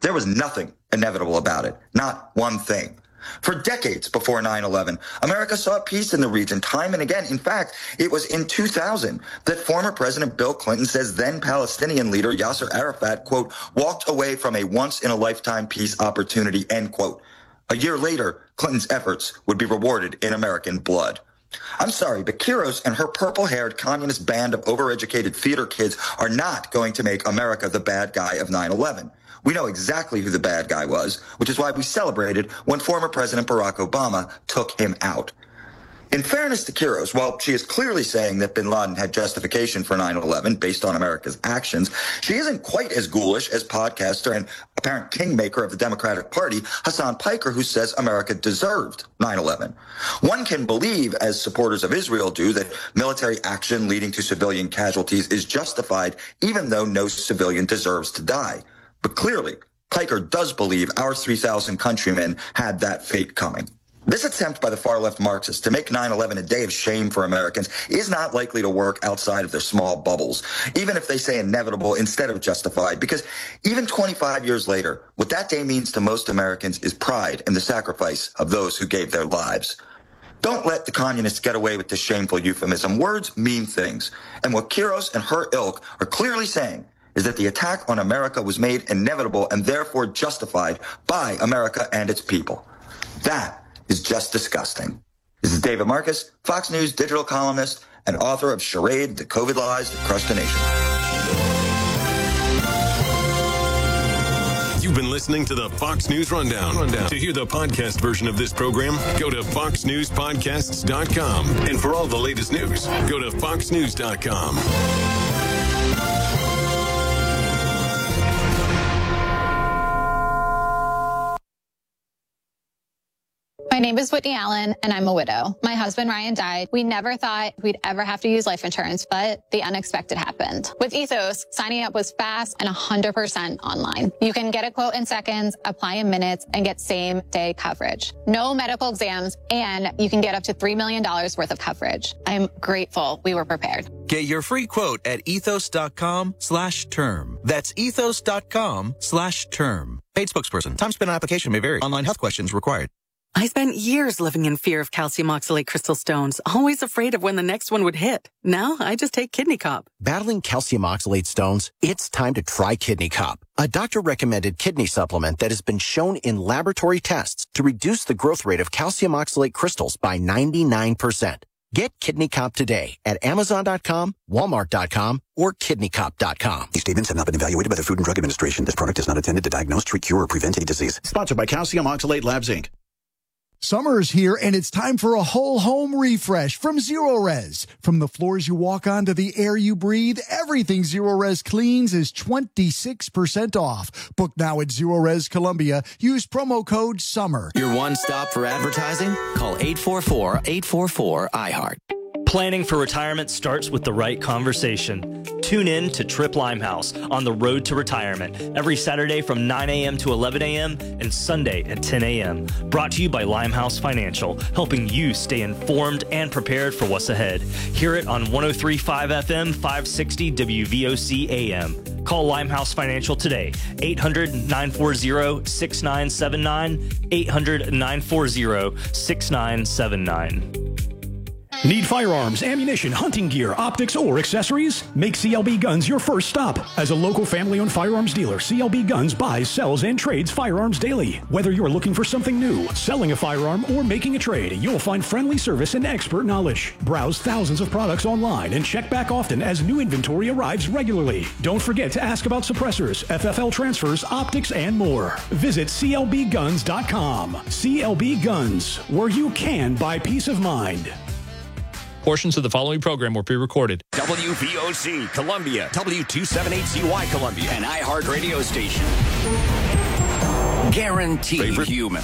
There was nothing inevitable about it. Not one thing. For decades before 9/11, America sought peace in the region time and again. In fact, it was in 2000 that former President Bill Clinton says then Palestinian leader Yasser Arafat, quote, walked away from a once-in-a-lifetime peace opportunity, end quote. A year later, Clinton's efforts would be rewarded in American blood. I'm sorry, but Kiros and her purple-haired communist band of overeducated theater kids are not going to make America the bad guy of 9/11. We know exactly who the bad guy was, which is why we celebrated when former President Barack Obama took him out. In fairness to Kiros, while she is clearly saying that bin Laden had justification for 9/11 based on America's actions, she isn't quite as ghoulish as podcaster and apparent kingmaker of the Democratic Party, Hassan Piker, who says America deserved 9/11. One can believe, as supporters of Israel do, that military action leading to civilian casualties is justified even though no civilian deserves to die. But clearly, Piker does believe our 3,000 countrymen had that fate coming. This attempt by the far-left Marxists to make 9/11 a day of shame for Americans is not likely to work outside of their small bubbles, even if they say inevitable instead of justified, because even 25 years later, what that day means to most Americans is pride in the sacrifice of those who gave their lives. Don't let the communists get away with this shameful euphemism. Words mean things. And what Kiros and her ilk are clearly saying is that the attack on America was made inevitable and therefore justified by America and its people. That is just disgusting. This is David Marcus, Fox News digital columnist and author of Charade, The COVID Lies That Crushed the Nation. You've been listening to the Fox News Rundown. To hear the podcast version of this program, go to foxnewspodcasts.com. And for all the latest news, go to foxnews.com. My name is Whitney Allen, and I'm a widow. My husband, Ryan, died. We never thought we'd ever have to use life insurance, but the unexpected happened. With Ethos, signing up was fast and 100% online. You can get a quote in seconds, apply in minutes, and get same-day coverage. No medical exams, and you can get up to $3 million worth of coverage. I'm grateful we were prepared. Get your free quote at ethos.com/term. That's ethos.com/term. Paid spokesperson. Time spent on application may vary. Online health questions required. I spent years living in fear of calcium oxalate crystal stones, always afraid of when the next one would hit. Now I just take Kidney Cop. Battling calcium oxalate stones? It's time to try Kidney Cop, a doctor-recommended kidney supplement that has been shown in laboratory tests to reduce the growth rate of calcium oxalate crystals by 99%. Get Kidney Cop today at Amazon.com, Walmart.com, or KidneyCop.com. These statements have not been evaluated by the Food and Drug Administration. This product is not intended to diagnose, treat, cure, or prevent any disease. Sponsored by Calcium Oxalate Labs, Inc. Summer is here, and it's time for a whole home refresh from Zero Res. From the floors you walk on to the air you breathe, everything Zero Res cleans is 26% off. Book now at Zero Res Columbia. Use promo code SUMMER. Your one stop for advertising? Call 844-844-iHeart. Planning for retirement starts with the right conversation. Tune in to Trip Limehouse on the road to retirement every Saturday from 9 a.m. to 11 a.m. and Sunday at 10 a.m. Brought to you by Limehouse Financial, helping you stay informed and prepared for what's ahead. Hear it on 103.5 FM, 560 WVOC AM. Call Limehouse Financial today, 800-940-6979, 800-940-6979. Need firearms, ammunition, hunting gear, optics, or accessories? Make CLB Guns your first stop. As a local family-owned firearms dealer, CLB Guns buys, sells, and trades firearms daily. Whether you're looking for something new, selling a firearm, or making a trade, you'll find friendly service and expert knowledge. Browse thousands of products online and check back often as new inventory arrives regularly. Don't forget to ask about suppressors, FFL transfers, optics, and more. Visit CLBGuns.com. CLB Guns, where you can buy peace of mind. Portions of the following program were pre-recorded. WVOC Columbia, W278CY Columbia, an iHeart radio station. Guaranteed human.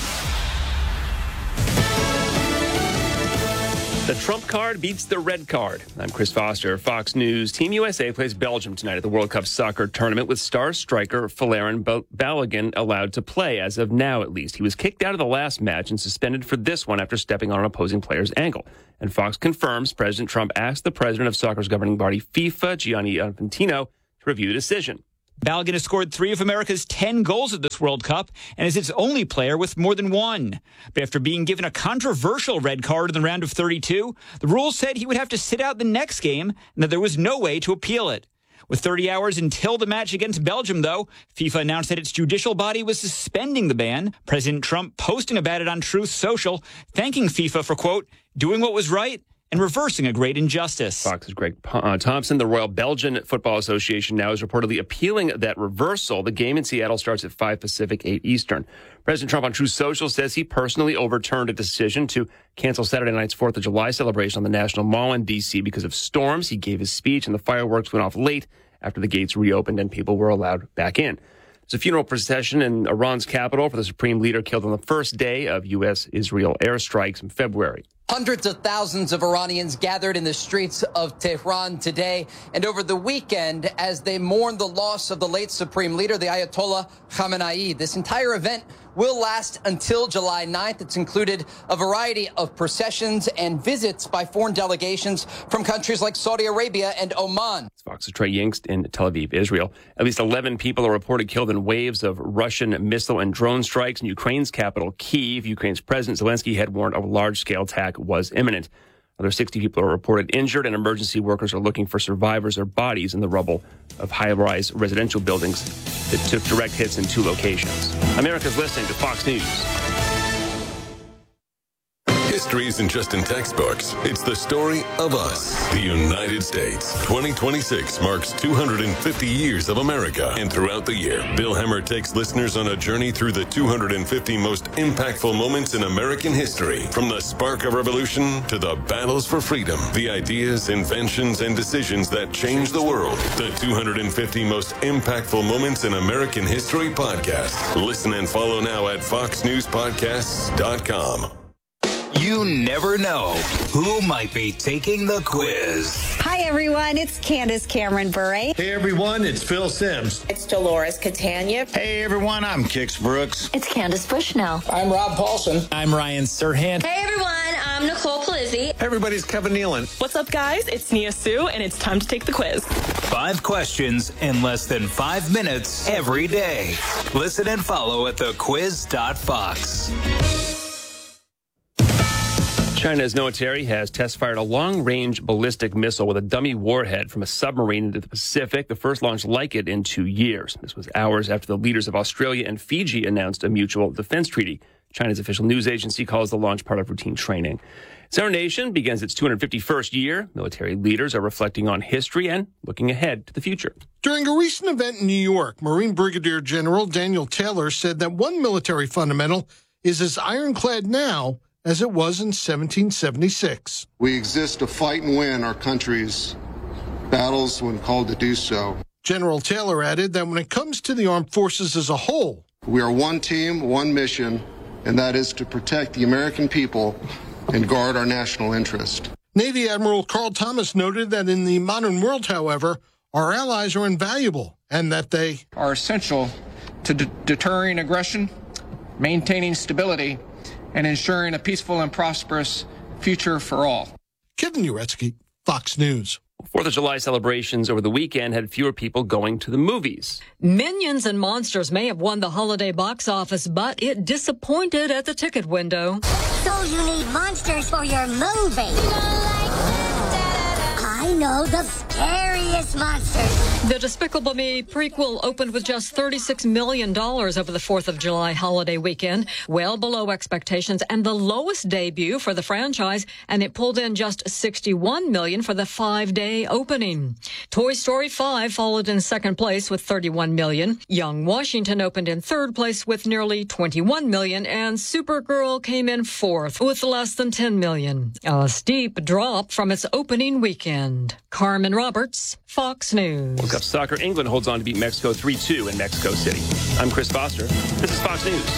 The Trump card beats the red card. I'm Chris Foster, Fox News. Team USA plays Belgium tonight at the World Cup soccer tournament with star striker Folarin Balogun allowed to play, as of now at least. He was kicked out of the last match and suspended for this one after stepping on an opposing player's ankle. And Fox confirms President Trump asked the president of soccer's governing body, FIFA, Gianni Infantino, to review the decision. Balogun has scored 3 of America's 10 goals at this World Cup and is its only player with more than 1. But after being given a controversial red card in the round of 32, the rules said he would have to sit out the next game and that there was no way to appeal it. With 30 hours until the match against Belgium, though, FIFA announced that its judicial body was suspending the ban. President Trump posting about it on Truth Social, thanking FIFA for, quote, doing what was right and reversing a great injustice. Fox's Greg Thompson. The Royal Belgian Football Association now is reportedly appealing that reversal. The game in Seattle starts at 5 Pacific, 8 Eastern. President Trump on Truth Social says he personally overturned a decision to cancel Saturday night's 4th of July celebration on the National Mall in D.C. because of storms. He gave his speech and the fireworks went off late after the gates reopened and people were allowed back in. There's a funeral procession in Iran's capital for the supreme leader killed on the first day of U.S.-Israel airstrikes in February. Hundreds of thousands of Iranians gathered in the streets of Tehran today and over the weekend as they mourn the loss of the late supreme leader, the Ayatollah Khamenei. This entire event will last until July 9th. It's included a variety of processions and visits by foreign delegations from countries like Saudi Arabia and Oman. Fox's Trey Yingst in Tel Aviv, Israel. At least 11 people are reported killed in waves of Russian missile and drone strikes in Ukraine's capital, Kyiv. Ukraine's President Zelensky had warned a large-scale attack was imminent. Another 60 people are reported injured, and emergency workers are looking for survivors or bodies in the rubble of high-rise residential buildings that took direct hits in 2 locations. America's listening to Fox News. History isn't just in textbooks. It's the story of us, the United States. 2026 marks 250 years of America. And throughout the year, Bill Hemmer takes listeners on a journey through the 250 most impactful moments in American history. From the spark of revolution to the battles for freedom, the ideas, inventions, and decisions that changed the world. The 250 most impactful moments in American history podcast. Listen and follow now at foxnewspodcasts.com. You never know who might be taking the quiz. Hi, everyone. It's Candace Cameron Bure. Hey, everyone. It's Phil Sims. It's Dolores Catania. Hey, everyone. I'm Kix Brooks. It's Candace Bushnell. I'm Rob Paulson. I'm Ryan Serhant. Hey, everyone. I'm Nicole Palizzi. Hey, everybody. It's Kevin Nealon. What's up, guys? It's Nia Sue, and it's time to take the quiz. 5 questions in less than 5 minutes every day. Listen and follow at thequiz.fox. China's military has test-fired a long-range ballistic missile with a dummy warhead from a submarine into the Pacific, the first launch like it in 2 years. This was hours after the leaders of Australia and Fiji announced a mutual defense treaty. China's official news agency calls the launch part of routine training. As our nation begins its 251st year, military leaders are reflecting on history and looking ahead to the future. During a recent event in New York, Marine Brigadier General Daniel Taylor said that one military fundamental is as ironclad now as it was in 1776. We exist to fight and win our country's battles when called to do so. General Taylor added that when it comes to the armed forces as a whole, we are one team, one mission, and that is to protect the American people and guard our national interest. Navy Admiral Carl Thomas noted that in the modern world, however, our allies are invaluable and that they are essential to deterring aggression, maintaining stability, and ensuring a peaceful and prosperous future for all. Kevin Uretsky, Fox News. 4th of July celebrations over the weekend had fewer people going to the movies. Minions and Monsters may have won the holiday box office, but it disappointed at the ticket window. So you need monsters for your movie. I know the scariest monsters. The Despicable Me prequel opened with just $36 million over the 4th of July holiday weekend, well below expectations and the lowest debut for the franchise, and it pulled in just $61 million for the 5-day opening. Toy Story 5 followed in second place with $31 million. Young Washington opened in third place with nearly $21 million, and Supergirl came in fourth with less than $10 million. A steep drop from its opening weekend. Carmen Roberts, Fox News. World Cup Soccer, England holds on to beat Mexico 3-2 in Mexico City. I'm Chris Foster. This is Fox News.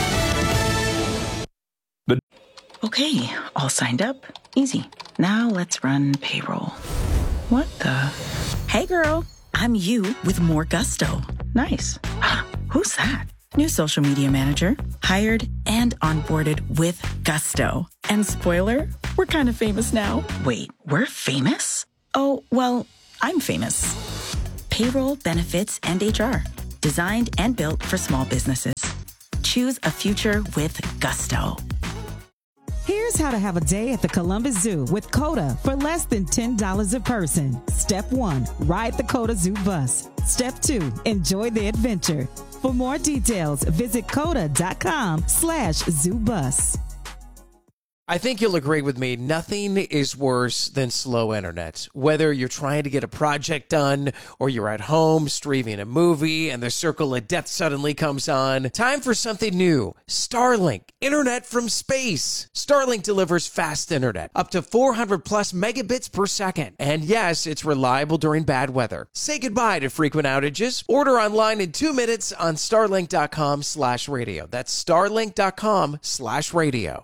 Okay, all signed up. Easy. Now let's run payroll. What the? Hey girl, I'm you with more gusto. Nice. Who's that? New social media manager. Hired and onboarded with gusto. And spoiler, we're kind of famous now. Wait, we're famous? Oh, well, I'm famous. Payroll, benefits, and HR. Designed and built for small businesses. Choose a future with gusto. Here's how to have a day at the Columbus Zoo with COTA for less than $10 a person. Step 1, ride the COTA Zoo bus. Step 2, enjoy the adventure. For more details, visit COTA.com/ZooBus. I think you'll agree with me, nothing is worse than slow internet. Whether you're trying to get a project done or you're at home streaming a movie and the circle of death suddenly comes on, time for something new. Starlink, internet from space. Starlink delivers fast internet, up to 400 plus megabits per second. And yes, it's reliable during bad weather. Say goodbye to frequent outages. Order online in 2 minutes on starlink.com/radio. That's starlink.com/radio.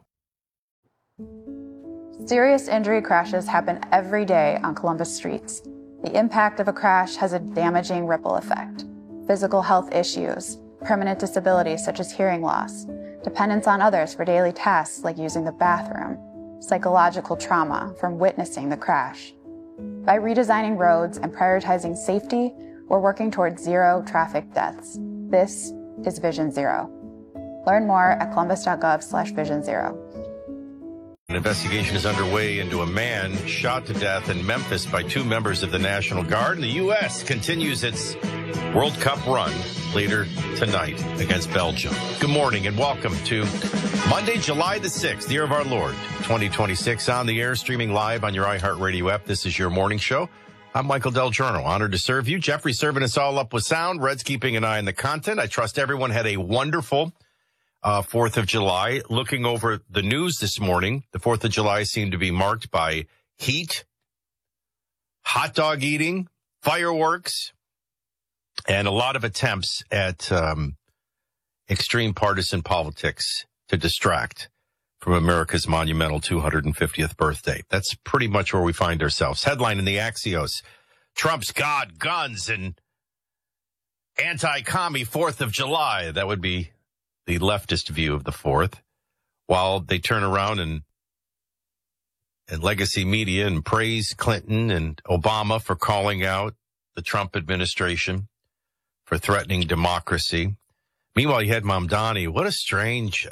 Serious injury crashes happen every day on Columbus streets. The impact of a crash has a damaging ripple effect. Physical health issues, permanent disabilities such as hearing loss, dependence on others for daily tasks like using the bathroom, psychological trauma from witnessing the crash. By redesigning roads and prioritizing safety, we're working towards zero traffic deaths. This is Vision Zero. Learn more at columbus.gov/Vision Zero. An investigation is underway into a man shot to death in Memphis by 2 members of the National Guard. And the U.S. continues its World Cup run later tonight against Belgium. Good morning and welcome to Monday, July the 6th, year of our Lord, 2026, on the air, streaming live on your iHeartRadio app. This is your morning show. I'm Michael Del Giorno, honored to serve you. Jeffrey serving us all up with sound. Red's keeping an eye on the content. I trust everyone had a wonderful 4th of July. Looking over the news this morning, the 4th of July seemed to be marked by heat, hot dog eating, fireworks, and a lot of attempts at extreme partisan politics to distract from America's monumental 250th birthday. That's pretty much where we find ourselves. Headline in the Axios: Trump's God, guns, and anti-commie 4th of July. That would be the leftist view of the 4th, while they turn around and legacy media and praise Clinton and Obama for calling out the Trump administration for threatening democracy. Meanwhile, you had Mamdani. What a strange,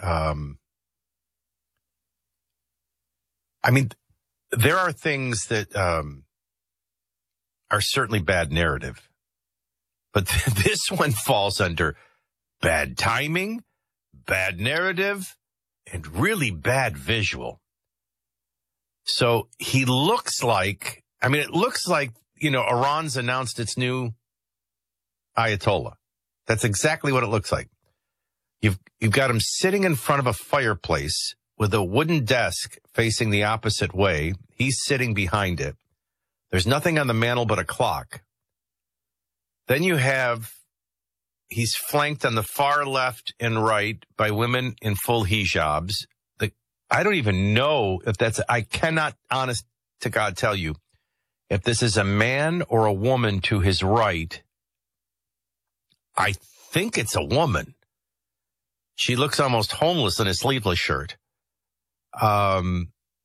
there are things that are certainly bad narrative, but this one falls under bad timing, bad narrative, and really bad visual. So he looks like, it looks like, Iran's announced its new Ayatollah. That's exactly what it looks like. You've got him sitting in front of a fireplace with a wooden desk facing the opposite way. He's sitting behind it. There's nothing on the mantle but a clock. Then he's flanked on the far left and right by women in full hijabs. I don't even know if I cannot, honest to God, tell you if this is a man or a woman to his right. I think it's a woman. She looks almost homeless in a sleeveless shirt. And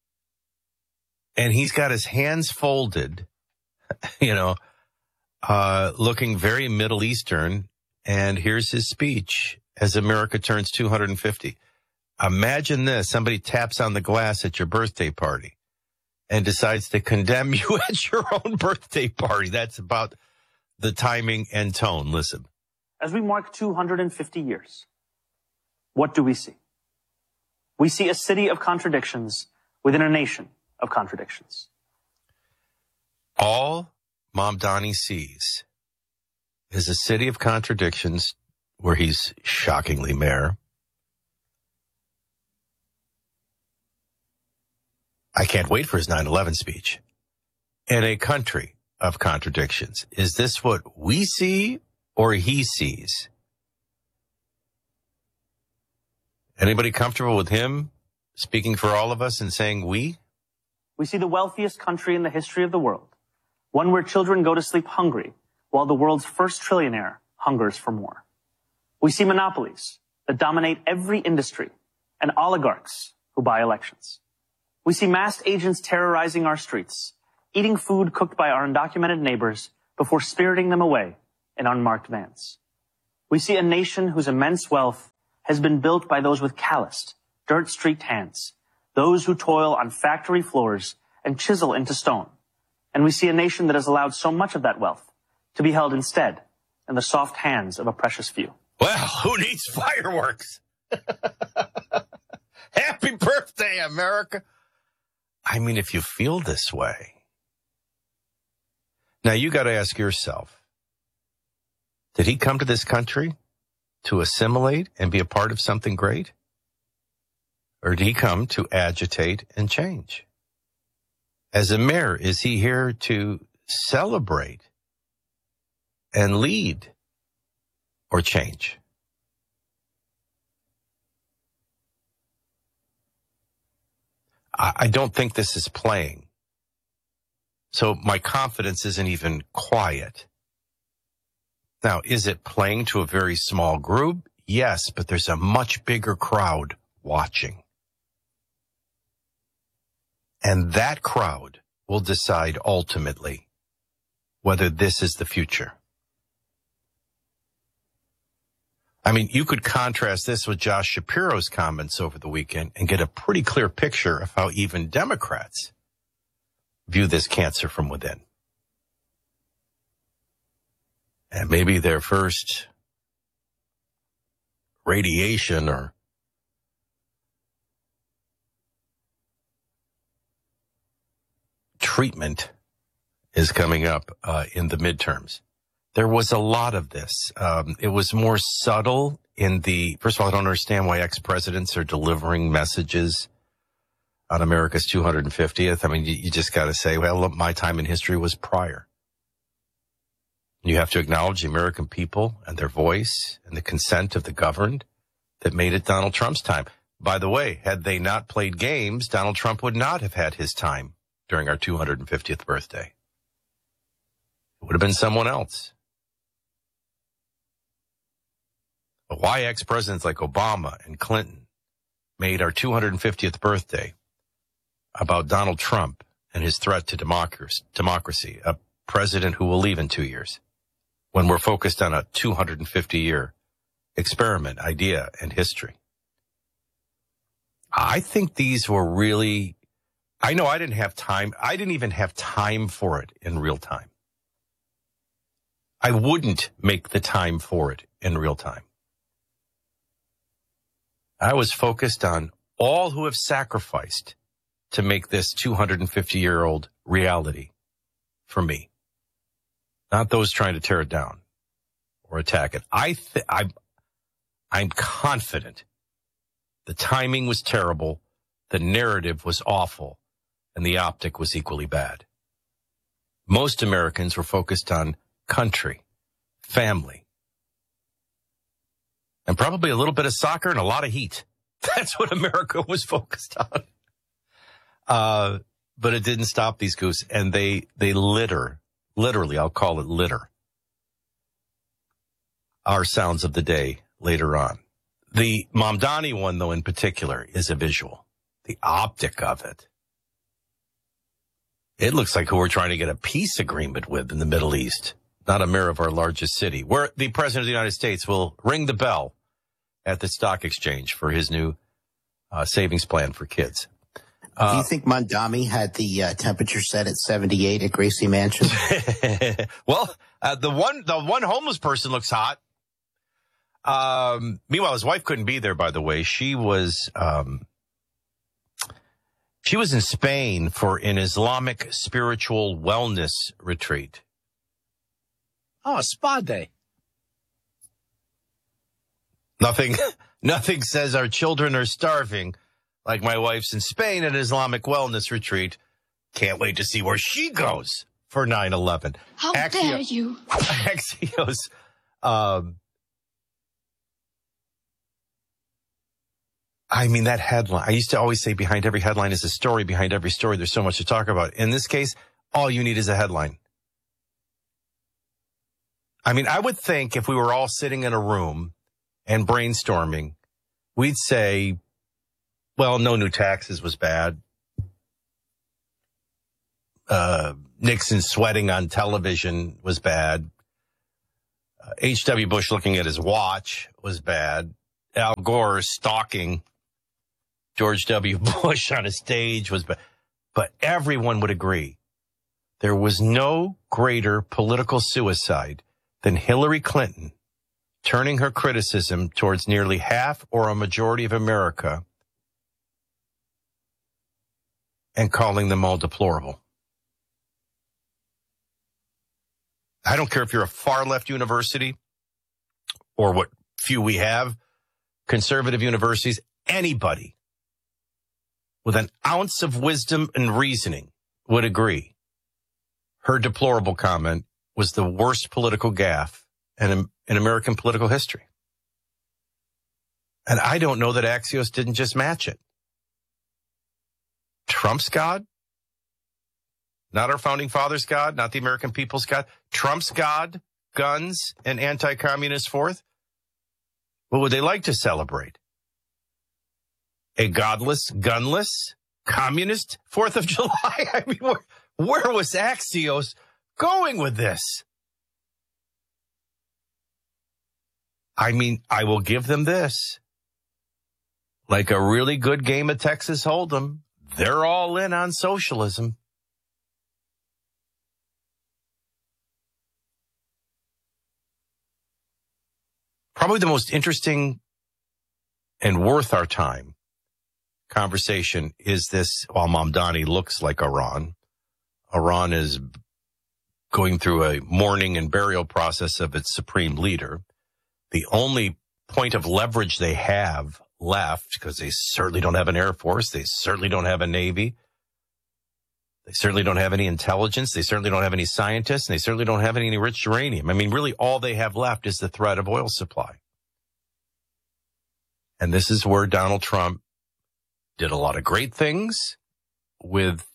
he's got his hands folded, looking very Middle Eastern. And here's his speech as America turns 250. Imagine this. Somebody taps on the glass at your birthday party and decides to condemn you at your own birthday party. That's about the timing and tone. Listen. As we mark 250 years, what do we see? We see a city of contradictions within a nation of contradictions. All Mamdani sees is a city of contradictions where he's shockingly mayor. I can't wait for his 9/11 speech. In a country of contradictions. Is this what we see or he sees? Anybody comfortable with him speaking for all of us and saying we? We see the wealthiest country in the history of the world, one where children go to sleep hungry while the world's first trillionaire hungers for more. We see monopolies that dominate every industry and oligarchs who buy elections. We see masked agents terrorizing our streets, eating food cooked by our undocumented neighbors before spiriting them away in unmarked vans. We see a nation whose immense wealth has been built by those with calloused, dirt-streaked hands, those who toil on factory floors and chisel into stone. And we see a nation that has allowed so much of that wealth to be held instead in the soft hands of a precious few. Well, who needs fireworks? Happy birthday, America. I mean, if you feel this way. Now, you got to ask yourself, did he come to this country to assimilate and be a part of something great? Or did he come to agitate and change? As a mayor, is he here to celebrate and lead or change? I don't think this is playing. So my confidence isn't even quiet. Now, is it playing to a very small group? Yes, but there's a much bigger crowd watching. And that crowd will decide ultimately whether this is the future. I mean, you could contrast this with Josh Shapiro's comments over the weekend and get a pretty clear picture of how even Democrats view this cancer from within. And maybe their first radiation or treatment is coming up in the midterms. There was a lot of this. It was more subtle in the, first of all, I don't understand why ex-presidents are delivering messages on America's 250th. I mean, you just got to say, well, my time in history was prior. You have to acknowledge the American people and their voice and the consent of the governed that made it Donald Trump's time. By the way, had they not played games, Donald Trump would not have had his time during our 250th birthday. It would have been someone else. But why ex-presidents like Obama and Clinton made our 250th birthday about Donald Trump and his threat to democracy, a president who will leave in 2 years, when we're focused on a 250-year experiment, idea, and history. I think these were really, I know I didn't have time. I didn't even have time for it in real time. I wouldn't make the time for it in real time. I was focused on all who have sacrificed to make this 250-year-old reality for me. Not those trying to tear it down or attack it. I'm confident the timing was terrible, the narrative was awful, and the optic was equally bad. Most Americans were focused on country, family, and probably a little bit of soccer and a lot of heat. That's what America was focused on. But it didn't stop these goofs, and they litter, literally, I'll call it litter, our sounds of the day later on. The Mamdani one, though, in particular, is a visual. The optic of it. It looks like who we're trying to get a peace agreement with in the Middle East, not a mayor of our largest city, where the President of the United States will ring the bell at the stock exchange for his new savings plan for kids. Do you think Mamdani had the temperature set at 78 at Gracie Mansion? Well, the one homeless person looks hot. Meanwhile, his wife couldn't be there, by the way. She was in Spain for an Islamic spiritual wellness retreat. Oh, a spa day. Nothing says our children are starving like my wife's in Spain at an Islamic wellness retreat. Can't wait to see where she goes for 9/11. How dare you? Axios. I mean, that headline, I used to always say behind every headline is a story. Behind every story, there's so much to talk about. In this case, all you need is a headline. I mean, I would think if we were all sitting in a room and brainstorming, we'd say, well, no new taxes was bad. No Nixon sweating on television was bad. H.W. Bush looking at his watch was bad. Al Gore stalking George W. Bush on a stage was bad. But everyone would agree there was no greater political suicide than Hillary Clinton turning her criticism towards nearly half or a majority of America and calling them all deplorable. I don't care if you're a far-left university or what few we have, conservative universities, anybody with an ounce of wisdom and reasoning would agree. Her deplorable comment was the worst political gaffe in American political history. And I don't know that Axios didn't just match it. Trump's God? Not our founding fathers' God, not the American people's God. Trump's God, guns, and anti-communist fourth? What would they like to celebrate? A godless, gunless, communist 4th of July? I mean, where was Axios going with this? I mean, I will give them this. Like a really good game of Texas Hold'em, they're all in on socialism. Probably the most interesting and worth our time conversation is this, while Mamdani looks like Iran. Iran is going through a mourning and burial process of its supreme leader. The only point of leverage they have left, because they certainly don't have an air force, they certainly don't have a navy, they certainly don't have any intelligence, they certainly don't have any scientists, and they certainly don't have any enriched uranium. I mean, really all they have left is the threat of oil supply. And this is where Donald Trump did a lot of great things with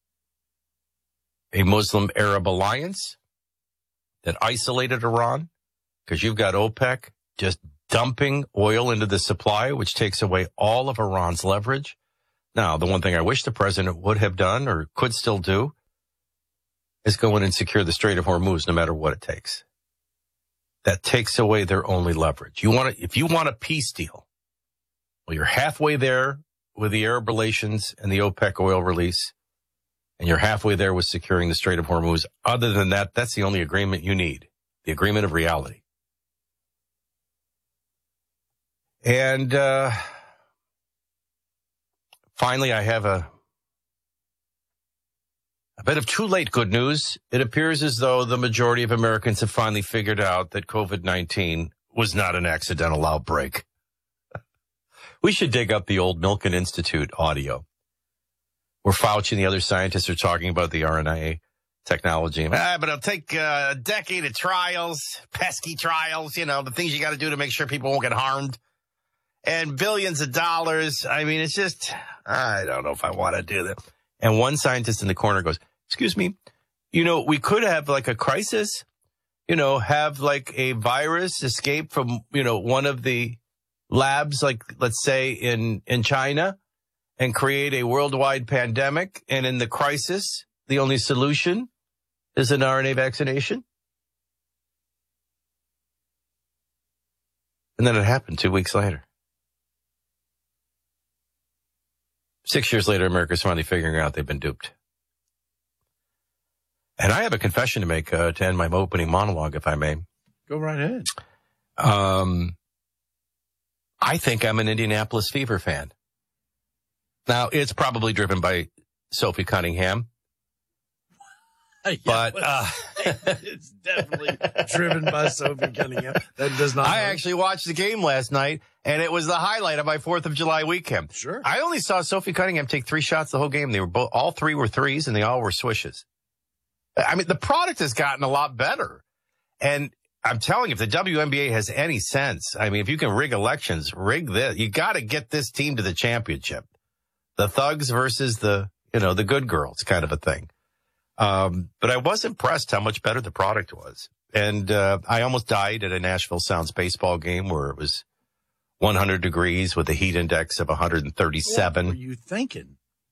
a Muslim-Arab alliance that isolated Iran, because you've got OPEC just dumping oil into the supply, which takes away all of Iran's leverage. Now, the one thing I wish the president would have done or could still do is go in and secure the Strait of Hormuz, no matter what it takes. That takes away their only leverage. If you want a peace deal, well, you're halfway there with the Arab relations and the OPEC oil release, and you're halfway there with securing the Strait of Hormuz. Other than that, that's the only agreement you need, the agreement of reality. And finally, I have a bit of too late good news. It appears as though the majority of Americans have finally figured out that COVID-19 was not an accidental outbreak. We should dig up the old Milken Institute audio where Fauci and the other scientists are talking about the RNA technology. But it'll take a decade of trials, pesky trials, the things you got to do to make sure people won't get harmed. And billions of dollars. I mean, it's just, I don't know if I want to do that. And one scientist in the corner goes, excuse me, we could have like a crisis, have like a virus escape from, one of the labs, like let's say in China, and create a worldwide pandemic. And in the crisis, the only solution is an RNA vaccination. And then it happened 2 weeks later. 6 years later, America's finally figuring out they've been duped. And I have a confession to make to end my opening monologue, if I may. Go right ahead. I think I'm an Indianapolis Fever fan. Now, it's probably driven by Sophie Cunningham. But it's definitely driven by Sophie Cunningham. That does not. I actually watched the game last night, and it was the highlight of my 4th of July weekend. Sure. I only saw Sophie Cunningham take 3 shots the whole game. They were all 3 were threes, and they all were swishes. I mean, the product has gotten a lot better. And I'm telling you, if the WNBA has any sense, I mean, if you can rig elections, rig this. You got to get this team to the championship. The thugs versus the good girls kind of a thing. But I was impressed how much better the product was. And I almost died at a Nashville Sounds baseball game where it was 100 degrees with a heat index of 137. What were you thinking?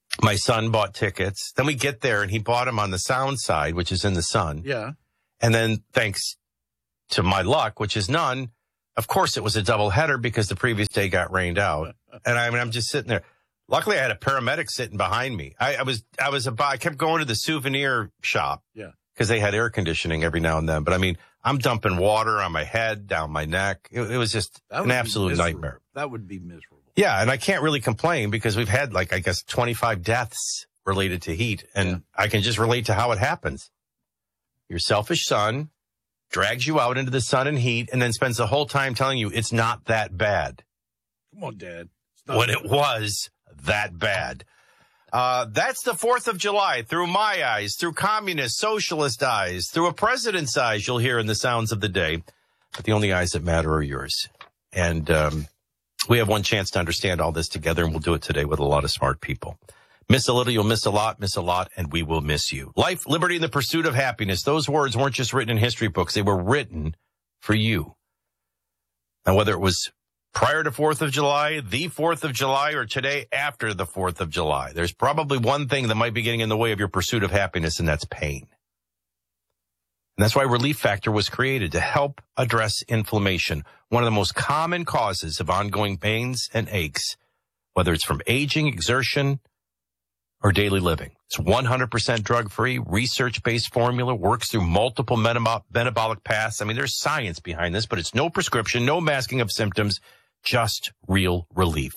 My son bought tickets. Then we get there, and he bought them on the sound side, which is in the sun. Yeah. And then, thanks to my luck, which is none, of course it was a doubleheader because the previous day got rained out. And I'm just sitting there. Luckily, I had a paramedic sitting behind me. I kept going to the souvenir shop. Yeah. Because they had air conditioning every now and then. But I mean, I'm dumping water on my head, down my neck. It was just an absolute nightmare. That would be miserable. Yeah, and I can't really complain because we've had 25 deaths related to heat. And I can just relate to how it happens. Your selfish son drags you out into the sun and heat and then spends the whole time telling you it's not that bad. Come on, Dad. When it was that bad. That's the 4th of July through my eyes, through communist, socialist eyes, through a president's eyes you'll hear in the sounds of the day. But the only eyes that matter are yours. And we have one chance to understand all this together, and we'll do it today with a lot of smart people. Miss a little, you'll miss a lot, and we will miss you. Life, liberty, and the pursuit of happiness. Those words weren't just written in history books. They were written for you. And whether it was prior to 4th of July, the 4th of July, or today after the 4th of July, there's probably one thing that might be getting in the way of your pursuit of happiness, and that's pain. And that's why Relief Factor was created, to help address inflammation, one of the most common causes of ongoing pains and aches, whether it's from aging, exertion, or daily living. It's 100% drug-free, research-based formula, works through multiple metabolic paths. I mean, there's science behind this, but it's no prescription, no masking of symptoms, just real relief.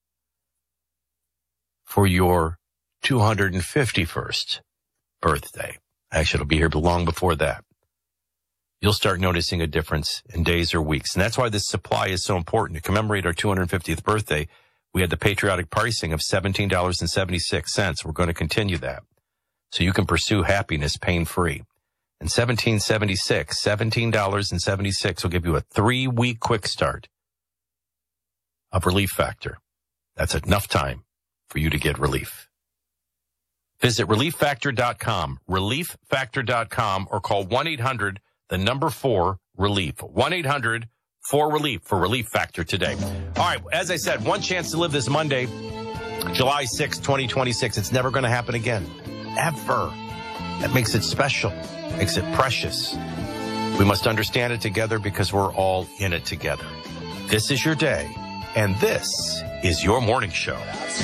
For your 251st birthday. Actually, it'll be here long before that. You'll start noticing a difference in days or weeks. And that's why this supply is so important. To commemorate our 250th birthday, we had the patriotic pricing of $17.76. We're going to continue that so you can pursue happiness pain-free. And $17.76 will give you a 3-week quick start of Relief Factor. That's enough time for you to get relief. Visit ReliefFactor.com, ReliefFactor.com, or call 1-800-4-RELIEF. 1-800-4-RELIEF for Relief Factor today. All right, as I said, one chance to live this Monday, July 6, 2026. It's never going to happen again. Ever. That makes it special, makes it precious. We must understand it together because we're all in it together. This is your day, and this is your morning show.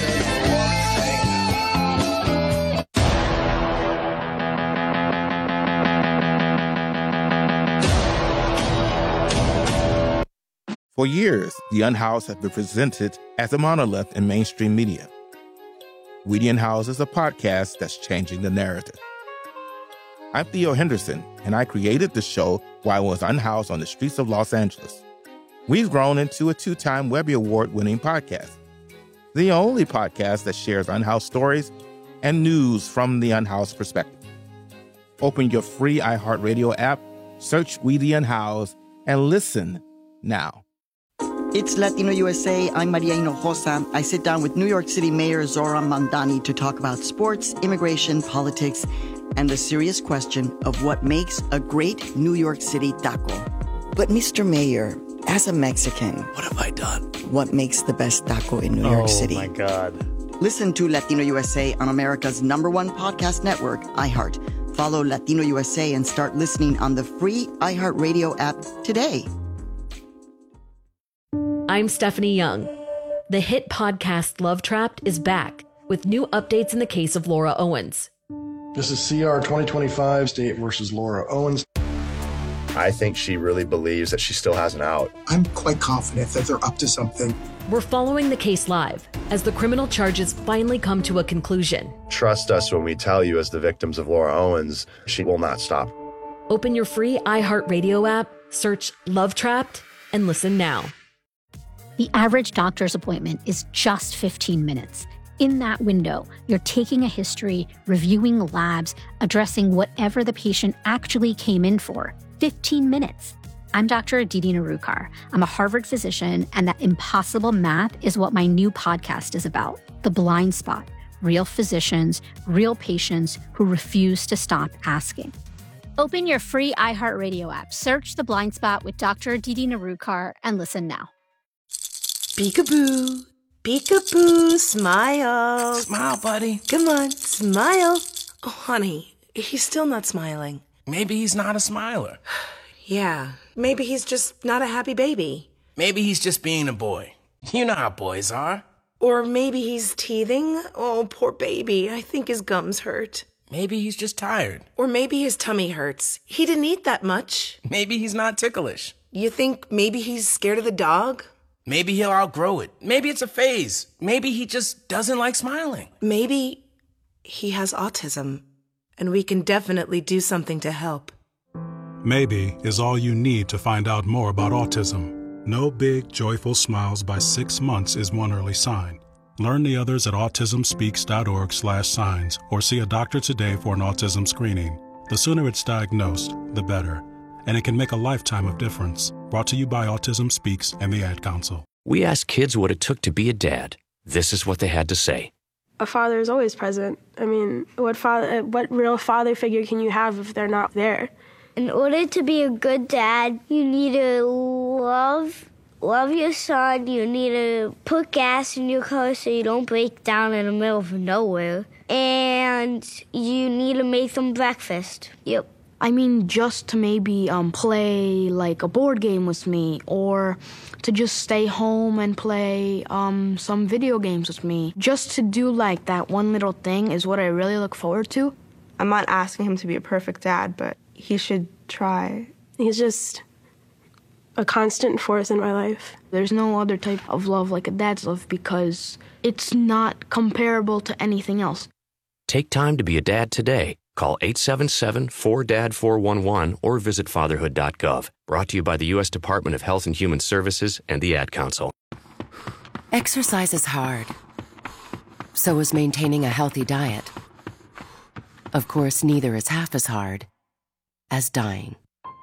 For years, the Unhoused has been presented as a monolith in mainstream media. We the Unhoused is a podcast that's changing the narrative. I'm Theo Henderson, and I created the show while I was unhoused on the streets of Los Angeles. We've grown into a 2-time Webby Award-winning podcast, the only podcast that shares unhoused stories and news from the unhoused perspective. Open your free iHeartRadio app, search We the Unhoused, and listen now. It's Latino USA. I'm Maria Hinojosa. I sit down with New York City Mayor Zoran Mandani to talk about sports, immigration, politics, and the serious question of what makes a great New York City taco. But Mr. Mayor, as a Mexican, what have I done? What makes the best taco in New York City? Oh, my God. Listen to Latino USA on America's #1 podcast network, iHeart. Follow Latino USA and start listening on the free iHeartRadio app today. I'm Stephanie Young. The hit podcast Love Trapped is back with new updates in the case of Laura Owens. This is CR 2025, State versus Laura Owens. I think she really believes that she still has an out. I'm quite confident that they're up to something. We're following the case live as the criminal charges finally come to a conclusion. Trust us when we tell you, as the victims of Laura Owens, she will not stop. Open your free iHeartRadio app, search Love Trapped, and listen now. The average doctor's appointment is just 15 minutes. In that window, you're taking a history, reviewing labs, addressing whatever the patient actually came in for. 15 minutes. I'm Dr. Aditi Narukar. I'm a Harvard physician, and that impossible math is what my new podcast is about. The Blind Spot. Real physicians, real patients who refuse to stop asking. Open your free iHeartRadio app, search The Blind Spot with Dr. Aditi Narukar, and listen now. Peekaboo. Peekaboo, smile. Smile, buddy. Come on, smile. Oh, honey, he's still not smiling. Maybe he's not a smiler. Yeah, maybe he's just not a happy baby. Maybe he's just being a boy. You know how boys are. Or maybe he's teething. Oh, poor baby. I think his gums hurt. Maybe he's just tired. Or maybe his tummy hurts. He didn't eat that much. Maybe he's not ticklish. You think maybe he's scared of the dog? Maybe he'll outgrow it. Maybe it's a phase. Maybe he just doesn't like smiling. Maybe he has autism, and we can definitely do something to help. Maybe is all you need to find out more about autism. No big, joyful smiles by 6 months is one early sign. Learn the others at autismspeaks.org/signs or see a doctor today for an autism screening. The sooner it's diagnosed, the better. And it can make a lifetime of difference. Brought to you by Autism Speaks and the Ad Council. We asked kids what it took to be a dad. This is what they had to say. A father is always present. I mean, what real father figure can you have if they're not there? In order to be a good dad, you need to love your son. You need to put gas in your car so you don't break down in the middle of nowhere. And you need to make them breakfast. Yep. I mean, just to maybe play like a board game with me, or to just stay home and play some video games with me. Just to do like that one little thing is what I really look forward to. I'm not asking him to be a perfect dad, but he should try. He's just a constant force in my life. There's no other type of love like a dad's love because it's not comparable to anything else. Take time to be a dad today. Call 877-4DAD-411 or visit fatherhood.gov. Brought to you by the U.S. Department of Health and Human Services and the Ad Council. Exercise is hard. So is maintaining a healthy diet. Of course, neither is half as hard as dying.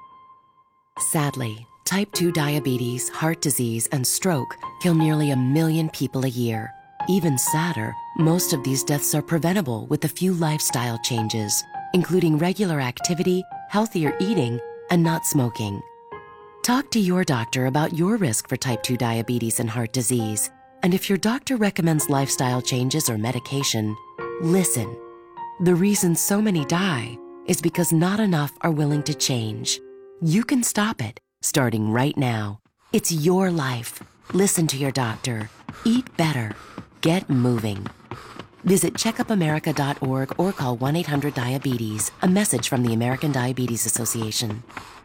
Sadly, type 2 diabetes, heart disease, and stroke kill nearly 1 million people a year. Even sadder, most of these deaths are preventable with a few lifestyle changes, including regular activity, healthier eating, and not smoking. Talk to your doctor about your risk for type 2 diabetes and heart disease. And if your doctor recommends lifestyle changes or medication, listen. The reason so many die is because not enough are willing to change. You can stop it, starting right now. It's your life. Listen to your doctor. Eat better. Get moving. Visit checkupamerica.org or call 1-800-DIABETES. A message from the American Diabetes Association.